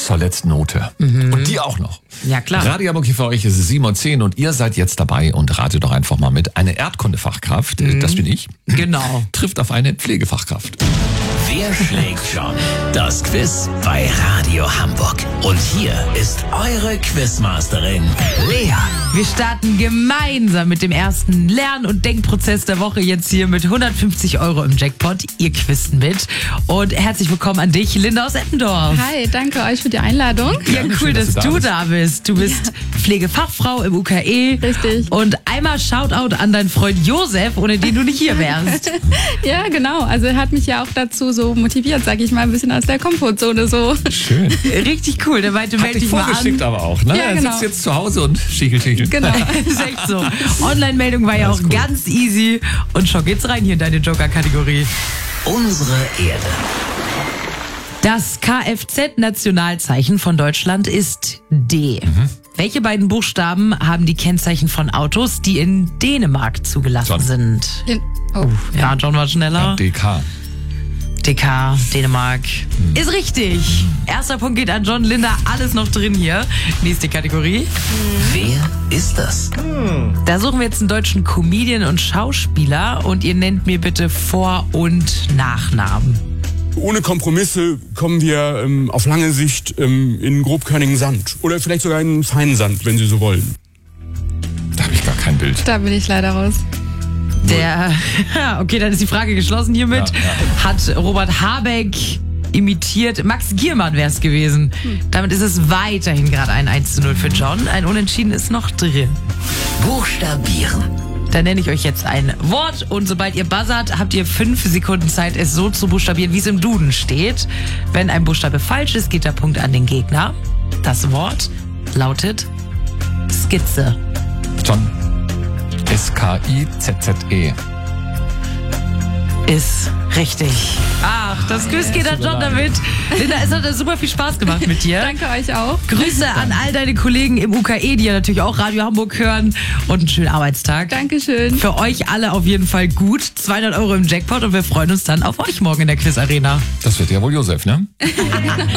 zur letzten Note. Und die auch noch. Ja, klar. Radio Hamburg hier für euch, es ist 7:10 und ihr seid jetzt dabei und ratet doch einfach mal mit. Eine Erdkundefachkraft, das bin ich, Genau. trifft auf eine Pflegefachkraft. Wer schlägt schon? Das Quiz bei Radio Hamburg. Und hier ist eure Quizmasterin, Lea. Wir starten gemeinsam mit dem ersten Lern- und Denkprozess der Woche jetzt hier mit 150 € im Jackpot. Ihr quizt mit. Und herzlich willkommen an dich, Linda aus Eppendorf. Hi, danke euch für die Einladung. Ja, cool, schön, dass du da bist. Du bist Pflegefachfrau im UKE. Richtig. Und einmal Shoutout an deinen Freund Josef, ohne den du nicht hier wärst. Ja, genau. Also er hat mich ja auch dazu so motiviert, sag ich mal, ein bisschen aus der Komfortzone so. Schön. Richtig cool. Der meinte, Hat melde dich dich mal vorgeschickt an. aber auch, ne? Ja, Er genau. sitzt jetzt zu Hause und schichelt. Genau. Ist echt so. Online-Meldung war ja auch cool. ganz easy. Und schon geht's rein hier in deine Joker-Kategorie. Unsere Erde. Das Kfz-Nationalzeichen von Deutschland ist D. Welche beiden Buchstaben haben die Kennzeichen von Autos, die in Dänemark zugelassen John. sind? Oh. Ja, John war schneller. DK. DK, Dänemark. Ist richtig. Erster Punkt geht an John. Linda, alles noch drin hier. Nächste Kategorie. Wer ist das? Da suchen wir jetzt einen deutschen Comedian und Schauspieler und ihr nennt mir bitte Vor- und Nachnamen. Ohne Kompromisse kommen wir auf lange Sicht in grobkörnigen Sand. Oder vielleicht sogar in feinen Sand, wenn Sie so wollen. Da habe ich gar kein Bild. Da bin ich leider raus. Okay, dann ist die Frage geschlossen hiermit. Ja. Hat Robert Habeck imitiert? Max Giermann wäre es gewesen. Damit ist es weiterhin gerade ein 1:0 für John. Ein Unentschieden ist noch drin. Buchstabieren. Dann nenne ich euch jetzt ein Wort und sobald ihr buzzert, habt ihr 5 Sekunden Zeit, es so zu buchstabieren, wie es im Duden steht. Wenn ein Buchstabe falsch ist, geht der Punkt an den Gegner. Das Wort lautet Skizze. John. SKIZZE. Ist richtig. Ach, das Quiz geht an John damit. Linda, es hat super viel Spaß gemacht mit dir. Danke euch auch. Grüße an all deine Kollegen im UKE, die ja natürlich auch Radio Hamburg hören. Und einen schönen Arbeitstag. Dankeschön. Für euch alle auf jeden Fall gut. 200 € im Jackpot und wir freuen uns dann auf euch morgen in der Quiz-Arena. Das wird ja wohl Josef, ne?